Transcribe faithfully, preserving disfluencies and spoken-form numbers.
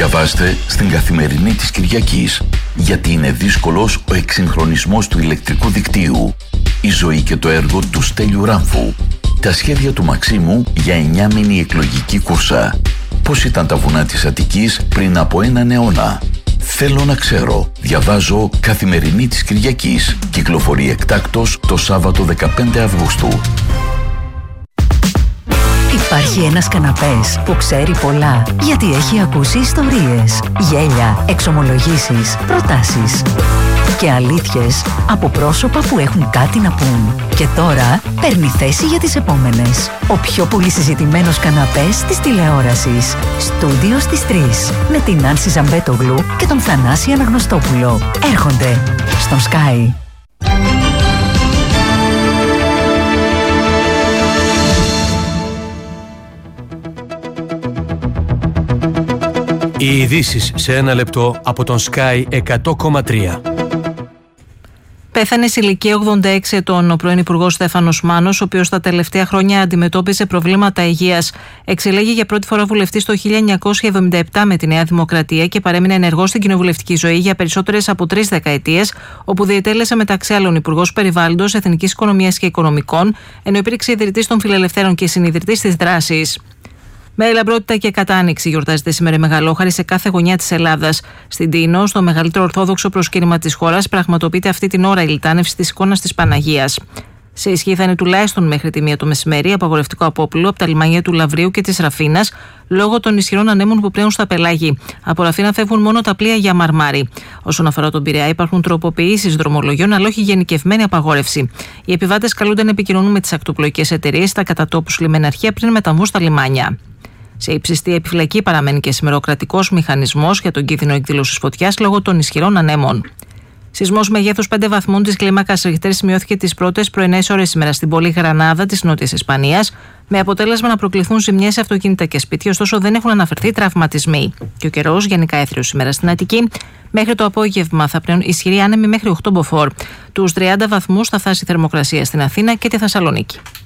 Διαβάστε στην Καθημερινή της Κυριακής, γιατί είναι δύσκολος ο εξυγχρονισμός του ηλεκτρικού δικτύου. Η ζωή και το έργο του Στέλιου Ράμφου. Τα σχέδια του Μαξίμου για εννιά μήνη εκλογική κούρσα. Πώς ήταν τα βουνά της Αττικής πριν από έναν αιώνα. Θέλω να ξέρω. Διαβάζω Καθημερινή της Κυριακής. Κυκλοφορεί εκτάκτως το Σάββατο δεκαπέντε Αυγούστου. Υπάρχει ένας καναπές που ξέρει πολλά, γιατί έχει ακούσει ιστορίες, γέλια, εξομολογήσεις, προτάσεις και αλήθειες από πρόσωπα που έχουν κάτι να πούν. Και τώρα παίρνει θέση για τις επόμενες. Ο πιο πολύ συζητημένος καναπές της τηλεόρασης. Στούντιο στις τρεις. Με την Άνση Ζαμπέτογλου και τον Θανάση Αναγνωστόπουλο. Έρχονται στον Sky. Οι ειδήσεις σε ένα λεπτό από τον Sky εκατό κόμμα τρία. Πέθανε σε ηλικία ογδόντα έξι ετών ο πρώην Υπουργός Στέφανος Μάνος, ο οποίος τα τελευταία χρόνια αντιμετώπιζε προβλήματα υγείας. Εξελέγει για πρώτη φορά βουλευτής το χίλια εννιακόσια εβδομήντα επτά με τη Νέα Δημοκρατία και παρέμεινε ενεργός στην κοινοβουλευτική ζωή για περισσότερες από τρεις δεκαετίες, όπου διετέλεσε μεταξύ άλλων Υπουργός Περιβάλλοντος, Εθνικής Οικονομίας και Οικονομικών, ενώ υπήρξε ιδρυτής των Φιλελευθέρων και συνιδρυτής της Δράσης. Με λαμπρότητα και κατάνοιξη γιορτάζεται σήμερα η Μεγαλόχαρη σε κάθε γωνιά της Ελλάδας. Στην Τίνο, στο μεγαλύτερο ορθόδοξο προσκύνημα της χώρας, πραγματοποιείται αυτή την ώρα η λιτάνευση της εικόνας της Παναγίας. Σε ισχύ θα είναι τουλάχιστον μέχρι τη μία το μεσημέρι απαγορευτικό απόπλου από τα λιμάνια του Λαβρίου και της Ραφίνας λόγω των ισχυρών ανέμων που πλέουν στα πελάγη. Από Ραφίνα φεύγουν μόνο τα πλοία για Μαρμάρι. Όσον αφορά τον Πειραιά, υπάρχουν τροποποιήσεις δρομολογιών, αλλά όχι γενικευμένη απαγόρευση. Οι επιβάτες καλούνται να επικοινωνούν με τις ακτοπλοϊκές εταιρείες, τα κατατόπους λιμεναρχεία πριν μεταβούν στα λιμάνια. Σε ύψιστη επιφυλακή παραμένει και σήμερα ο κρατικός μηχανισμός για τον κίνδυνο εκδήλωσης φωτιάς λόγω των ισχυρών ανέμων. Σεισμός μεγέθους πέντε βαθμών της κλίμακας Ριχτέρ σημειώθηκε τις πρώτες πρωινές ώρες σήμερα στην πόλη Γρανάδα της Νότιας Ισπανίας, με αποτέλεσμα να προκληθούν ζημιές σε αυτοκίνητα και σπίτια, ωστόσο δεν έχουν αναφερθεί τραυματισμοί. Και ο καιρός γενικά έθριος σήμερα στην Αττική. Μέχρι το απόγευμα θα πλέον ισχυρή άνεμη μέχρι οκτώ μποφόρ. Τους τριάντα βαθμούς θα φτάσει η θερμοκρασία στην Αθήνα και τη Θεσσαλονίκη.